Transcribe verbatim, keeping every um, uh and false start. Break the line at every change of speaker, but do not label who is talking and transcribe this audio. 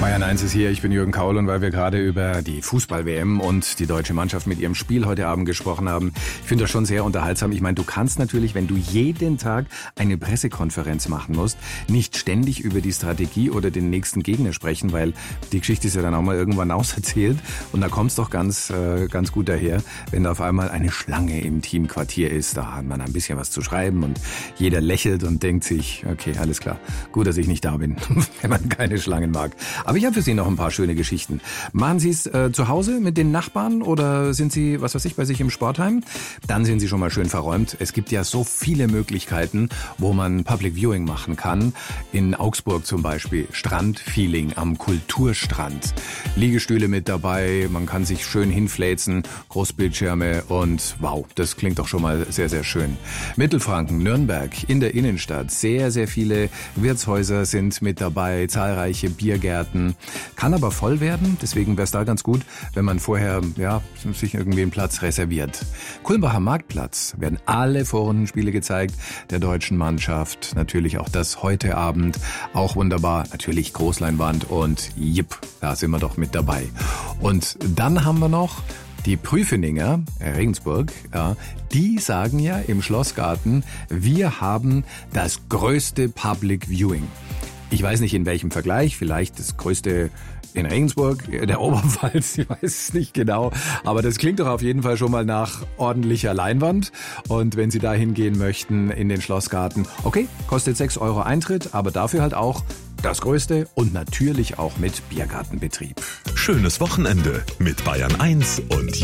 Bayern eins ist hier, ich bin Jürgen Kaul und weil wir gerade über die Fußball-W M und die deutsche Mannschaft mit ihrem Spiel heute Abend gesprochen haben, ich finde das schon sehr unterhaltsam. Ich meine, du kannst natürlich, wenn du jeden Tag eine Pressekonferenz machen musst, nicht ständig über die Strategie oder den nächsten Gegner sprechen, weil die Geschichte ist ja dann auch mal irgendwann auserzählt und da kommt es doch ganz, äh, ganz gut daher, wenn da auf einmal eine Schlange im Teamquartier ist, da hat man ein bisschen was zu schreiben und jeder lächelt und denkt sich, okay, alles klar, gut, dass ich nicht da bin, wenn man keine Schlangen mag. Aber ich habe für Sie noch ein paar schöne Geschichten. Machen Sie es äh, zu Hause mit den Nachbarn oder sind Sie, was weiß ich, bei sich im Sportheim? Dann sind Sie schon mal schön verräumt. Es gibt ja so viele Möglichkeiten, wo man Public Viewing machen kann. In Augsburg zum Beispiel Strandfeeling am Kulturstrand. Liegestühle mit dabei, man kann sich schön hinfläzen, Großbildschirme und wow, das klingt doch schon mal sehr, sehr schön. Mittelfranken, Nürnberg, in der Innenstadt. Sehr, sehr viele Wirtshäuser sind mit dabei, zahlreiche Biergärten. Kann aber voll werden, deswegen wäre es da ganz gut, wenn man vorher ja, sich irgendwie einen Platz reserviert. Kulmbacher Marktplatz werden alle Vorrundenspiele gezeigt der deutschen Mannschaft. Natürlich auch das heute Abend, auch wunderbar. Natürlich Großleinwand und jipp, da sind wir doch mit dabei. Und dann haben wir noch die Prüfeninger, Regensburg, ja, die sagen ja im Schlossgarten, wir haben das größte Public Viewing. Ich weiß nicht in welchem Vergleich, vielleicht das größte in Regensburg, der Oberpfalz, ich weiß es nicht genau. Aber das klingt doch auf jeden Fall schon mal nach ordentlicher Leinwand. Und wenn Sie da hingehen möchten in den Schlossgarten, okay, kostet sechs Euro Eintritt, aber dafür halt auch das Größte und natürlich auch mit Biergartenbetrieb.
Schönes Wochenende mit Bayern eins und